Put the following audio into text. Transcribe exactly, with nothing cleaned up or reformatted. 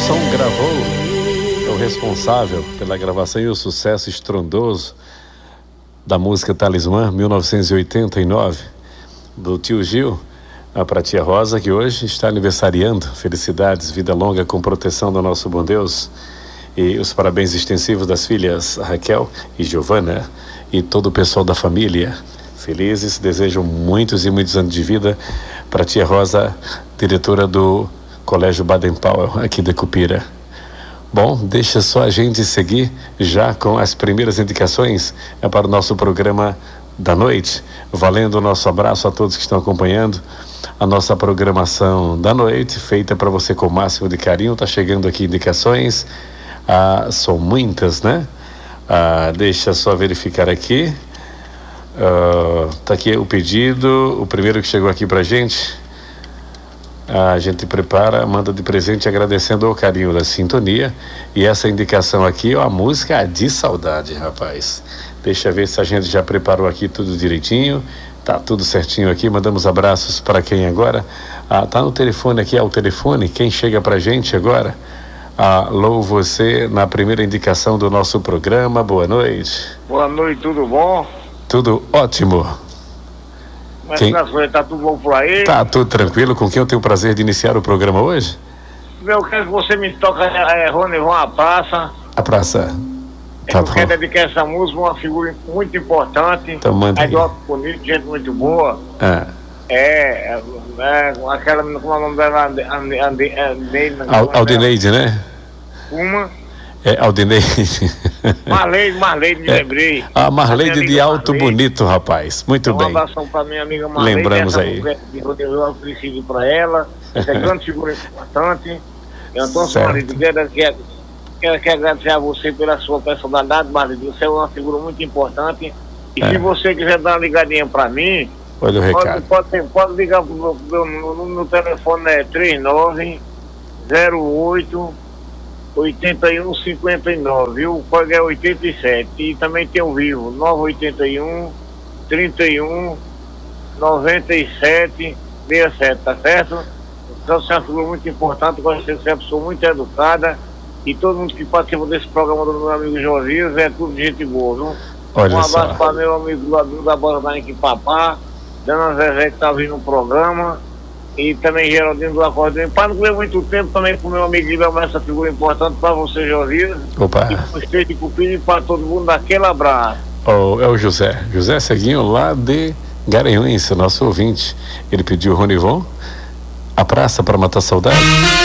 Nelson gravou, é o responsável pela gravação e o sucesso estrondoso da música Talismã, mil novecentos e oitenta e nove, do tio Gil, para a tia Rosa, que hoje está aniversariando. Felicidades, vida longa com proteção do nosso bom Deus. E os parabéns extensivos das filhas Raquel e Giovana e todo o pessoal da família. Felizes, desejam muitos e muitos anos de vida para a tia Rosa, diretora do Colégio Baden-Powell, aqui de Cupira. Bom, deixa só a gente seguir já com as primeiras indicações é para o nosso programa da noite, valendo o nosso abraço a todos que estão acompanhando a nossa programação da noite, feita para você com o máximo de carinho. Tá chegando aqui indicações, ah, são muitas, né? Ah, deixa só verificar aqui. Ah, tá aqui o pedido, o primeiro que chegou aqui pra gente. A gente prepara, manda de presente agradecendo o carinho da sintonia. E essa indicação aqui, ó, a música de saudade, rapaz. Deixa eu ver se a gente já preparou aqui tudo direitinho. Tá tudo certinho aqui. Mandamos abraços para quem agora? Ah, tá no telefone aqui, é o telefone. Quem chega pra gente agora? Alô, você na primeira indicação do nosso programa. Boa noite. Boa noite, tudo bom? Tudo ótimo. Mas quem... tá tudo bom por aí? Tá tudo tranquilo. Com quem eu tenho o prazer de iniciar o programa hoje? Eu quero que você me toque é, Rony Von A Praça. A Praça. É, Tá eu bom. quero dedicar essa música a uma figura muito importante. Então manda é aí. do Alto Bonito, gente muito boa. Ah. É, é, é aquela, como é o nome dela? Ande- ande- ande- ande- Al- Aldineide, né? Uma. É, Aldineide. Marleide, Marleide, me É. lembrei. A Marleide minha de amiga Alto Marleide. Bonito, rapaz. Muito Então, um bem. abração pra minha amiga Marleide. Lembramos essa aí. mulher que eu ofereci pra ela. Essa é grande figura importante. Então, Certo. Marleide, quero, quero, quero, quero agradecer a você pela sua personalidade, Marleide. Você é uma figura muito importante. E É. se você quiser dar uma ligadinha pra mim, Olha o pode, recado. pode, pode ligar pro meu, meu, meu, meu telefone, é três nove zero oito oito um cinco nove, viu? O código é oitenta e sete. E também tem o vivo, nove oito um, trinta e um, noventa e sete, sessenta e sete, tá certo? Então você é uma figura muito importante, gosto de ser uma pessoa muito educada. E todo mundo que participa desse programa do meu amigo Josias é tudo de gente boa, viu? Olha Um abraço só. para meu amigo Ladru da Banda da Nique Papá, Dona Zezé que tá vindo no programa, e também Geraldinho do Acordeão. Para não ter muito tempo, também pro meu amigo Guilherme, essa figura importante para você, Josias, Opa. e pro Estreito de Cupira, e para todo mundo, daquele abraço. Oh, é o José. José Ceguinho, lá de Garanhuns, nosso ouvinte. Ele pediu Rony Von, A Praça para Matar Saudade.